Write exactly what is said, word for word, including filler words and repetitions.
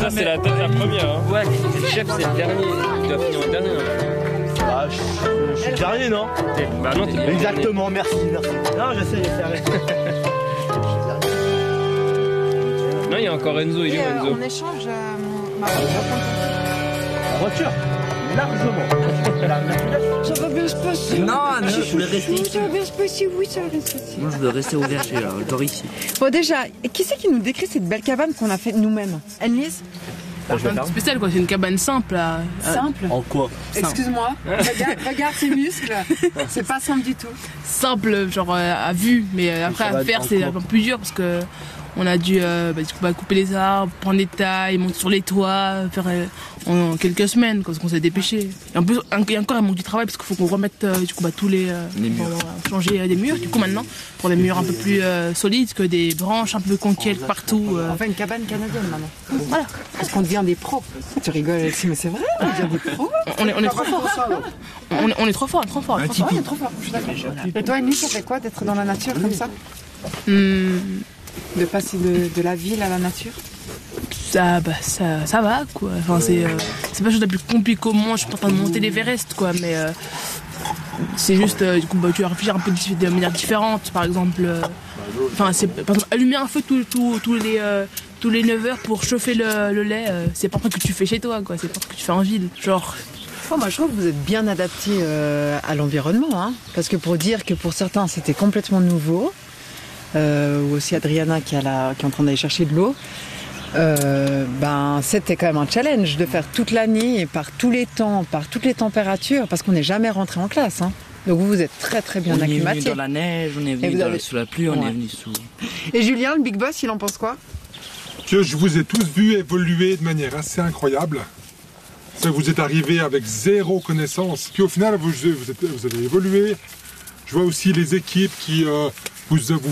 ça, c'est la, la première. Hein. Ouais, le chef, c'est le dernier. Tu dois finir en dernier. Hein. Bah, je, je suis le dernier, non? Bah non, t'es exactement, merci, merci. Non, j'essaie de faire. Non, il y a encore Enzo, il est où, Enzo? On échange euh, ma La voiture, largement. Ça va bien se passer. Non, non, je voulais rester ici. Ça va bien se passer, oui, ça va bien se passer. Moi, je veux rester au verger, là, je dors ici. Bon, déjà, qui c'est qui nous décrit cette belle cabane qu'on a faite nous-mêmes? Anne-Lise? C'est spécial quoi, c'est une cabane simple là. Simple? En quoi? Excuse-moi, regarde, regarde ses muscles, c'est pas simple du tout. Simple, genre euh, à vue, mais euh, après à faire c'est un peu plus dur parce que on a dû euh, bah, du coup, bah, couper les arbres, prendre les tailles, monter sur les toits, faire euh, en, en quelques semaines parce qu'on s'est dépêché. Et en plus, et encore il manque du travail parce qu'il faut qu'on remette euh, du coup bah, tous les, euh, les murs, pour, changer euh, des murs. Du coup maintenant pour des murs un peu plus euh, solides que des branches un peu conquêtes partout. Euh. On fait une cabane canadienne maintenant. Voilà. Parce qu'on devient des pros. Tu rigoles Alexis, mais c'est vrai, on devient des pros. On est, on est trop fort. On est, on est trop fort, trop fort. Un trop fort. Ouais, trop fort. Je suis d'accord. Et toi, Annie, ça fait quoi d'être dans la nature comme ça? Hum, De passer de, de la ville à la nature? Ça, bah, ça, ça va quoi. Enfin, c'est, euh, c'est pas chose la plus compliquée au monde. Je suis pas en train de monter l'Everest quoi, mais euh, c'est juste euh, du coup bah, tu vas réfléchir un peu de, de manière différente. Par exemple, euh, enfin c'est par exemple allumer un feu tous tous tous les euh, tous les neuf heures pour chauffer le, le lait. Euh, c'est pas un truc que tu fais chez toi quoi. C'est pas un truc que tu fais en ville. Genre. Oh, moi, je trouve que vous êtes bien adapté euh, à l'environnement, hein, parce que pour dire que pour certains c'était complètement nouveau. Euh, ou aussi Adriana qui, a la, qui est en train d'aller chercher de l'eau, euh, ben, c'était quand même un challenge de faire toute l'année et par tous les temps, par toutes les températures, parce qu'on n'est jamais rentré en classe. Hein. Donc vous, vous êtes très très bien acclimaté. On est venu dans la neige, on est venu avez... sous la pluie, on ouais. est venu sous... Et Julien, le Big Boss, il en pense quoi? Que je vous ai tous vus évoluer de manière assez incroyable. Ça, vous êtes arrivés avec zéro connaissance, puis au final vous, vous, êtes, vous avez évolué. Je vois aussi les équipes qui... Euh, Vous, vous